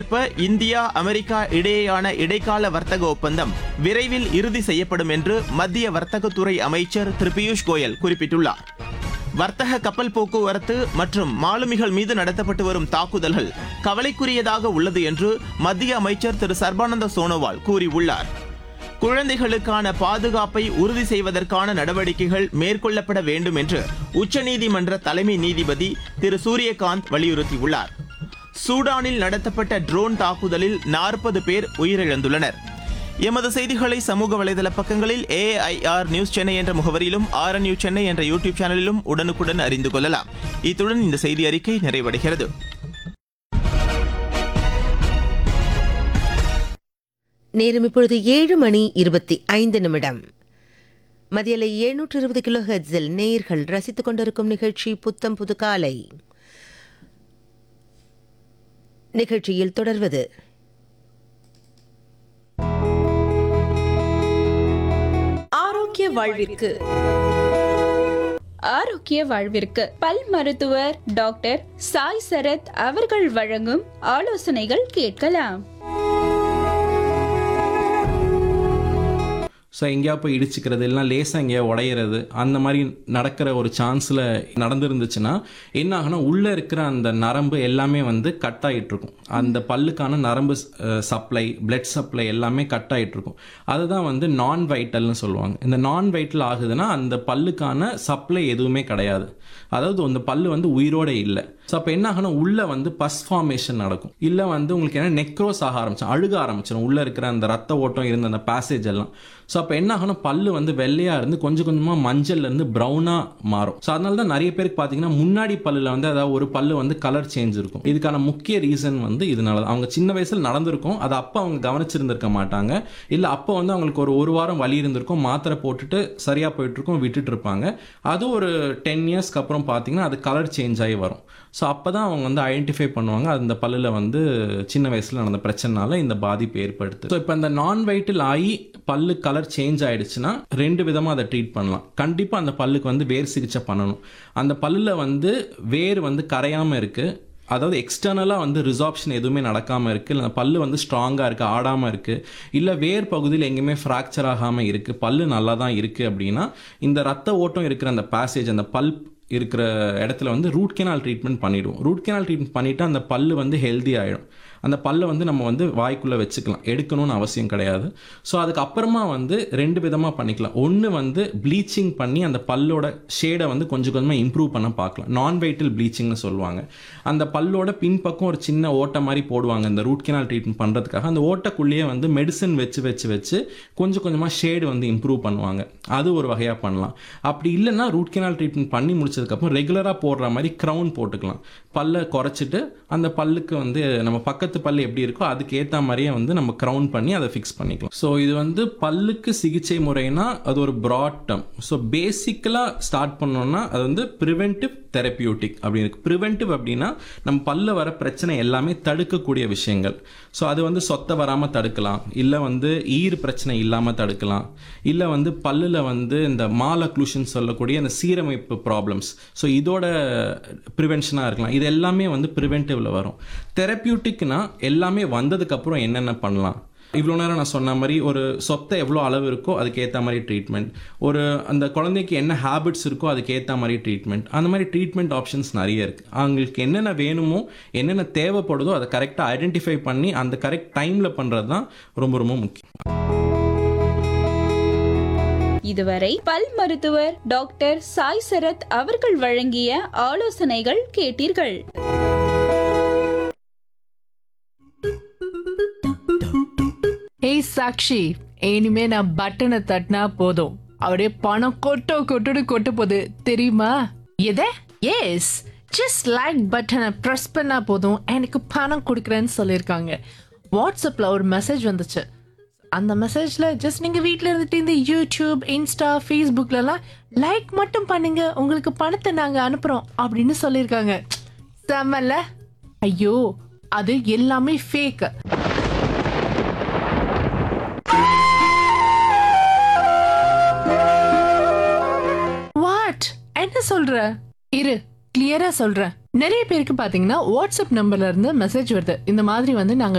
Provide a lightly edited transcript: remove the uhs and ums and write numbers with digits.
ஏற்ப India America இடையேயான இடைக்கால வர்த்தக ஒப்பந்தம் விரைவில் இறுதி செய்யப்படும் என்று மத்திய வர்த்தகத்துறை அமைச்சர் திரு பியூஷ் கோயல் குறிப்பிட்டுள்ளார். வர்த்தக கப்பல் போக்குவரத்து மற்றும் மாலுமிகள் மீது நடத்தப்பட்டு வரும் தாக்குதல்கள் கவலைக்குரியதாக உள்ளது என்று மத்திய அமைச்சர் திரு சர்பானந்த சோனோவால் கூறியுள்ளார். குழந்தைகளுக்கான பாதுகாப்பை உறுதி செய்வதற்கான நடவடிக்கைகள் மேற்கொள்ளப்பட வேண்டும் என்று உச்சநீதிமன்ற தலைமை நீதிபதி திரு சூரியகாந்த் வலியுறுத்தியுள்ளார். சூடானில் நடத்தப்பட்ட ட்ரோன் தாக்குதலில் 40 பேர் உயிரிழந்துள்ளனர். எமது செய்திகளை சமூக வலைதள பக்கங்களில் AIR நியூஸ் சென்னை என்ற முகவரியிலும் RNU சென்னை என்ற யூடியூப் சேனலிலும் உடனுக்குடன் அறிந்து கொள்ளலாம். இத்துடன் இந்த செய்தி அறிக்கை நிறைவடைகிறது. நேரம் இப்பொழுது 7:25. மதியலை 720 கிலோஹெர்ட்ஸில் நேயர்கள் ரசித்துக் கொண்டிருக்கும் நிகழ்ச்சி புத்தம் புது காலை. நிகழ்ச்சியில் தொடர்வது ஆரோக்கிய வாழ்விற்கு. ஆரோக்கிய வாழ்விற்கு பல் மருத்துவர் டாக்டர் சாய் சரத் அவர்கள் வழங்கும் ஆலோசனைகள் கேட்கலாம். ஸோ எங்கேயா போய் இடிச்சுக்கிறது இல்லைனா லேசாக எங்கேயா உடையிறது அந்த மாதிரி நடக்கிற ஒரு சான்ஸில் நடந்துருந்துச்சுன்னா என்ன ஆகுனா உள்ளே இருக்கிற அந்த நரம்பு எல்லாமே வந்து கட் ஆகிட்டுருக்கும். அந்த பல்லுக்கான நரம்பு சப்ளை, பிளட் சப்ளை எல்லாமே கட் ஆகிட்டுருக்கும். அதுதான் வந்து நான் வைட்டல்னு சொல்லுவாங்க. இந்த நான் வைட்டல் ஆகுதுன்னா அந்த பல்லுக்கான சப்ளை எதுவுமே கிடையாது. அதாவது அந்த பல்லு வந்து உயிரோட இல்லை. ஸோ அப்போ என்ன ஆகுனா உள்ளே வந்து பஸ் ஃபார்மேஷன் நடக்கும். இல்லை வந்து உங்களுக்கு என்ன நெக்ரோஸ் ஆக ஆரம்பிச்சிடும், அழுக ஆரம்பிச்சிடும் உள்ளே இருக்கிற அந்த ரத்த ஓட்டம் இருந்த அந்த பேசேஜ் எல்லாம். ஸோ அப்போ என்ன ஆகுனா பல்லு வந்து வெள்ளையாக இருந்து கொஞ்சம் கொஞ்சமாக மஞ்சள்லேருந்து ப்ரௌனாக மாறும். ஸோ அதனால தான் நிறைய பேருக்கு பார்த்தீங்கன்னா முன்னாடி பல்லில் வந்து அதாவது ஒரு பல்லு வந்து கலர் சேஞ்ச் இருக்கும். இதுக்கான முக்கிய ரீசன் வந்து இதனால தான். அவங்க சின்ன வயசில் நடந்திருக்கும், அதை அப்போ அவங்க கவனிச்சிருந்திருக்க மாட்டாங்க. இல்லை அப்போ வந்து அவங்களுக்கு ஒரு வாரம் வலி இருந்திருக்கும், மாத்திரை போட்டுட்டு சரியாக போயிட்டுருக்கும், விட்டுட்டு இருப்பாங்க. அது ஒரு 10 இயர்ஸ்க்கு அப்புறம் பார்த்தீங்கன்னா அது கலர் சேஞ்ச் ஆகி வரும். ஸோ அப்போ தான் அவங்க வந்து ஐடென்டிஃபை பண்ணுவாங்க அந்த பல்லில் வந்து சின்ன வயசில் நடந்த பிரச்சனைனால இந்த பாதிப்பு ஏற்படுத்து. ஸோ இப்போ இந்த நான் வைட்டல் ஆகி பல்லு கலர் சேஞ்ச் ஆகிடுச்சுன்னா 2 விதமாக அதை ட்ரீட் பண்ணலாம். கண்டிப்பாக அந்த பல்லுக்கு வந்து வேர் சிகிச்சை பண்ணணும். அந்த பல்லில் வந்து வேர் வந்து கரையாமல் இருக்குது, அதாவது எக்ஸ்டர்னலாக வந்து ரிசார்ப்ஷன் எதுவுமே நடக்காமல் இருக்குது, இல்லை பல்லு வந்து ஸ்ட்ராங்காக இருக்குது, ஆடாமல் இருக்குது, இல்லை வேர் பகுதியில் எங்கேயுமே ஃப்ராக்சர் ஆகாமல் இருக்குது, பல்லு நல்லா தான் இருக்குது அப்படின்னா இந்த ரத்த ஓட்டம் இருக்கிற அந்த பேசேஜ், அந்த பல்ப் இருக்கிற இடத்துல வந்து ரூட் கெனால் ட்ரீட்மெண்ட் பண்ணிவிடுவோம். ரூட் கெனால் ட்ரீட்மெண்ட் பண்ணிவிட்டு அந்த பல்லு வந்து ஹெல்தி ஆகிடும். அந்த பல்லை வந்து நம்ம வந்து வாய்க்குள்ளே வச்சுக்கலாம், எடுக்கணும்னு அவசியம் கிடையாது. ஸோ அதுக்கப்புறமா வந்து 2 விதமாக பண்ணிக்கலாம். ஒன்று வந்து ப்ளீச்சிங் பண்ணி அந்த பல்லோட ஷேடை வந்து கொஞ்சம் கொஞ்சமாக இம்ப்ரூவ் பண்ண பார்க்கலாம். நான் வைட்டல் ப்ளீச்சிங்னு சொல்லுவாங்க. அந்த பல்லோட பின்பக்கம் ஒரு சின்ன ஓட்டை மாதிரி போடுவாங்க இந்த ரூட் கெனால் ட்ரீட்மெண்ட் பண்ணுறதுக்காக. அந்த ஓட்டைக்குள்ளேயே வந்து மெடிசன் வச்சு கொஞ்சம் கொஞ்சமாக ஷேடு வந்து இம்ப்ரூவ் பண்ணுவாங்க. அது ஒரு வகையாக பண்ணலாம். அப்படி இல்லைன்னா ரூட் கெனால் ட்ரீட்மெண்ட் பண்ணி முடிச்சதுக்கப்புறம் ரெகுலராக போடுற மாதிரி க்ரௌன் போட்டுக்கலாம். பல்லை குறைச்சிட்டு அந்த பல்லுக்கு வந்து நம்ம பக்கத்து பல்லு எப்படி இருக்கோ அதுக்கு ஏற்ற மாதிரியே வந்து நம்ம க்ரௌன் பண்ணி அதை ஃபிக்ஸ் பண்ணிக்கலாம். ஸோ இது வந்து பல்லுக்கு சிகிச்சை முறைனா அது ஒரு ப்ராட் டேர்ம். ஸோ பேசிக்கலாக ஸ்டார்ட் பண்ணோம்னா அது வந்து ப்ரிவென்டிவ் தெரப்பியூட்டிக் அப்படின்னு இருக்கு. ப்ரிவென்டிவ் அப்படின்னா நம்ம பல்ல வர பிரச்சனை எல்லாமே தடுக்கக்கூடிய விஷயங்கள். ஸோ அது வந்து சொத்தை வராமல் தடுக்கலாம், இல்லை வந்து ஈர் பிரச்சனை இல்லாமல் தடுக்கலாம், இல்லை வந்து பல்லில் வந்து இந்த மாலக்ளூஷன் சொல்லக்கூடிய அந்த சீரமைப்பு ப்ராப்ளம்ஸ், ஸோ இதோட ப்ரிவென்ஷனாக இருக்கலாம். இது எல்லாமே வந்து ப்ரிவென்டிவ்ல வரும். தெரப்பியூட்டிக்னா எல்லாமே வந்ததுக்கப்புறம் என்னென்ன பண்ணலாம். இவ்வளோ நேரம் நான் சொன்ன மாதிரி ஒரு சொத்தை எவ்வளோ அளவு இருக்கோ அதுக்கு ஏற்ற மாதிரி ட்ரீட்மெண்ட், ஒரு அந்த குழந்தைக்கு என்ன ஹேபிட்ஸ் இருக்கோ அதுக்கு ஏற்ற மாதிரி ட்ரீட்மெண்ட், அந்த மாதிரி ட்ரீட்மெண்ட் ஆப்ஷன்ஸ் நிறைய இருக்குது. அவங்களுக்கு என்னென்ன வேணுமோ என்னென்ன தேவைப்படுதோ அதை கரெக்டாக ஐடென்டிஃபை பண்ணி அந்த கரெக்ட் டைமில் பண்ணுறது தான் ரொம்ப ரொம்ப முக்கியம். இதுவரை பல் மருத்துவர் டாக்டர் சாய் சரத் அவர்கள் வழங்கிய ஆலோசனைகள் கேட்டீர்கள். ஏய் சாக்ஷி, இனிமே நான் பட்டனை தட்டினா போதும் அப்படியே பணம் கொட்ட போகுது தெரியுமா? எத? எஸ், ஜஸ்ட் லைக் பட்டனை ப்ரெஸ் பண்ணா போதும் எனக்கு பணம் கொடுக்குறேன்னு சொல்லியிருக்காங்க. வாட்ஸ்அப்ல ஒரு மெசேஜ் வந்துச்சு. அந்த மெசேஜ்ல ஜஸ்ட் நீங்க வீட்டில் இருந்துட்டு இந்த யூடியூப், இன்ஸ்டா, ஃபேஸ்புக்லலாம் லைக் மட்டும் பண்ணுங்க, உங்களுக்கு பணத்தை நாங்க அனுப்புறோம் அப்படின்னு சொல்லியிருக்காங்க. செம்மல்ல? ஐயோ, அது எல்லாமே ஃபேக். என்ன சொல்ற? இரு, கிளியரா சொல்றேன். நிறைய பேருக்கு பாத்தீங்கன்னா வாட்ஸ்அப் நம்பர்ல இருந்து மெசேஜ் வருது. இந்த மாதிரி வந்து நாங்க